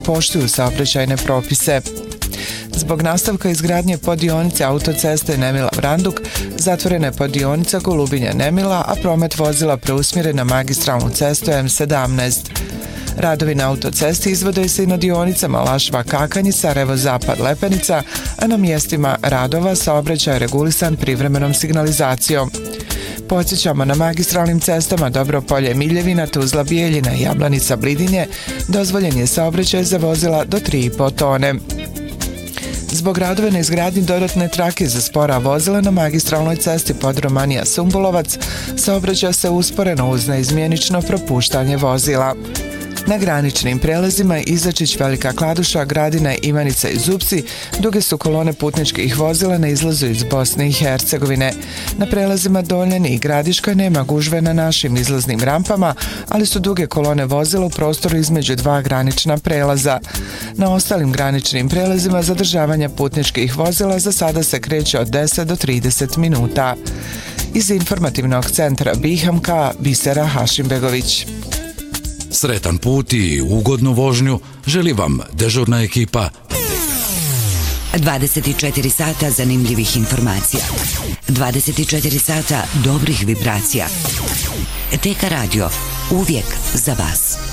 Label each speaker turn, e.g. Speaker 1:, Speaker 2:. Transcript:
Speaker 1: poštuju saobraćajne propise. Zbog nastavka izgradnje poddionice autoceste Nemila-Vranduk zatvorena je poddionica Golubinja-Nemila, a promet vozila preusmjeren na magistralnu cestu M17. Radovi na autocesti izvode se i na dionicama Lašva-Kakanj i Sarajevo-Zapad-Lepenica, a na mjestima radova saobraćaj je regulisan privremenom signalizacijom. Podsjećamo, na magistralnim cestama Dobropolje-Miljevina, Tuzla-Bijeljina i Jablanica-Blidinje dozvoljen je saobraćaj za vozila do 3,5 tone. Zbog radove na izgradnji dodatne trake za spora vozila na magistralnoj cesti Podromanija-Sumbulovac saobraća se usporeno uz neizmjenično propuštanje vozila. Na graničnim prelazima Izačić, Velika Kladuša, Gradina, Ivanica i Zupci duge su kolone putničkih vozila na izlazu iz Bosne i Hercegovine. Na prelazima Doljani i Gradiška nema gužve na našim izlaznim rampama, ali su duge kolone vozila u prostoru između dva granična prelaza. Na ostalim graničnim prelazima zadržavanje putničkih vozila za sada se kreće od 10 do 30 minuta. Iz informativnog centra Bihamka, Bisera Hašimbegović.
Speaker 2: Sretan put i ugodnu vožnju želi vam dežurna ekipa.
Speaker 3: 24 sata zanimljivih informacija. 24 sata dobrih vibracija. TK Radio, uvijek za vas.